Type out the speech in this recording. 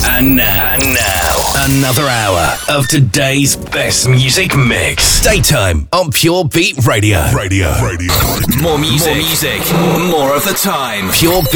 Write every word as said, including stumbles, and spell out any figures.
And now, and now, another hour of today's best music mix. Daytime on Pure Beat Radio. Radio. Radio. More music. More music. More of the time. Pure